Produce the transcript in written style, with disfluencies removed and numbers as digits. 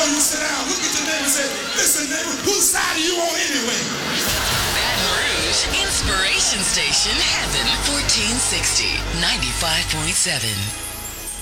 Before you sit down, look at your neighbor and say, listen, neighbor, whose side are you on anyway? Baton Rouge, Inspiration Station, Heaven, 1460, 95.7.